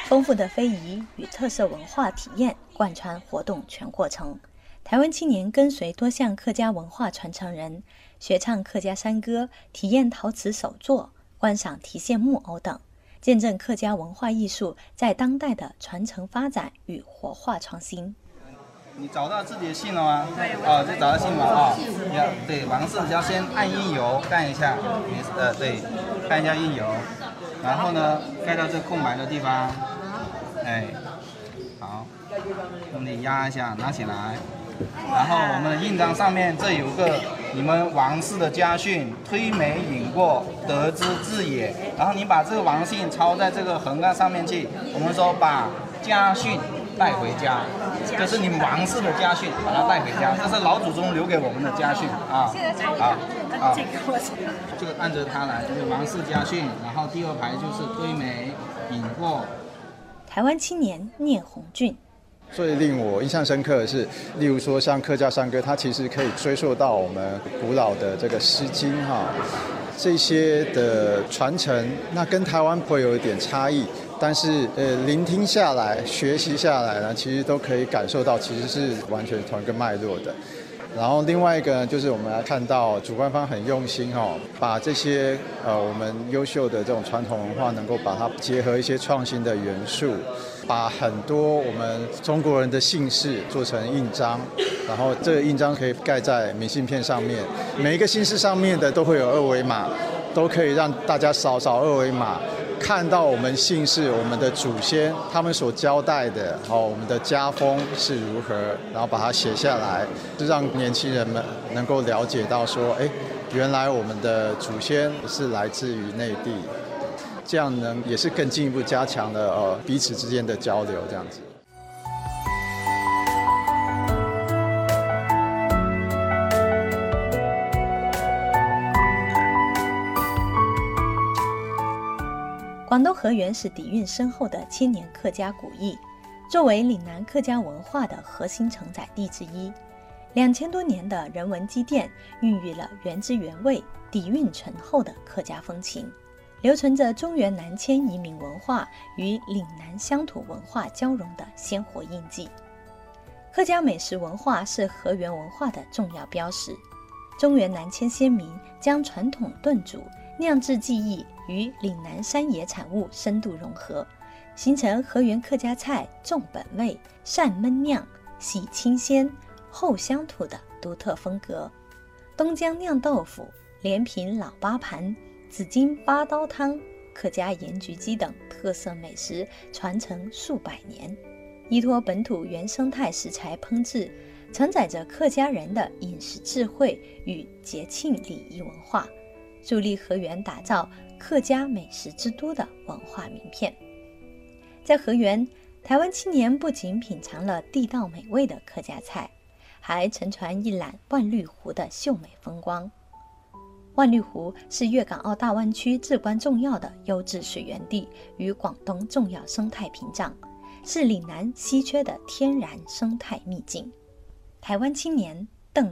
丰富的非遗与特色文化体验贯穿活动全过程。台湾青年跟随多项客家文化传承人，学唱客家山歌，体验陶瓷手作，观赏提线木偶等，见证客家文化艺术在当代的传承发展与活化创新。 你找到自己的姓了吗？哦，就找到姓嘛啊。对，王氏要先按印油干一下，对，干一下印油，然后呢盖到这空白的地方，哎，好，用力压一下，拿起来。然后我们的印章上面这有个你们王氏的家训，推梅引过，得之至也。然后你把这个王姓抄在这个横杠上面去，我们说把家训带回家，这是你们王氏的家训，把它带回家，这是老祖宗留给我们的家训啊。这个按着它来，就是王氏家训，然后第二排就是推梅引过。 台湾青年聂红俊。 最令我印象深刻的是，例如说像客家山歌，它其实可以追溯到我们古老的这个《诗经》这些的传承，那跟台湾会有一点差异，但是聆听下来、学习下来呢，其实都可以感受到其实是完全同一个脉络的。然后另外一个呢，就是我们来看到主办方很用心把这些我们优秀的这种传统文化，能够把它结合一些创新的元素，把很多我们中国人的姓氏做成印章，然后这个印章可以盖在明信片上面，每一个姓氏上面的都会有二维码，都可以让大家扫二维码，看到我们姓氏、我们的祖先他们所交代的我们的家风是如何，然后把它写下来，就让年轻人们能够了解到说，原来我们的祖先是来自于内地，这样呢也是更进一步加强了彼此之间的交流，这样子。 广东河源是底蕴深厚的千年客家古邑，作为岭南客家文化的核心承载地之一，2000多年的人文积淀孕育了原汁原味、底蕴醇厚的客家风情，留存着中原南迁移民文化与岭南乡土文化交融的鲜活印记。客家美食文化是河源文化的重要标识，中原南迁先民将传统炖煮、酿制技艺与岭南山野产物深度融合，形成河源客家菜重本味、善焖酿、喜清鲜、后乡土的独特风格。东江酿豆腐、连平老八盘、紫金八刀汤、客家盐焗鸡等特色美食传承数百年，依托本土原生态食材烹制，承载着客家人的饮食智慧与节庆礼仪文化，助力河源打造客家美食之都的文化名片。在河源，台湾青年不仅品尝了地道美味的客家菜，还乘船一览万绿湖的秀美风光。万绿湖是粤港澳大湾区至关重要的优质水源地与广东重要生态屏障，是岭南稀缺的天然生态秘境。台湾青年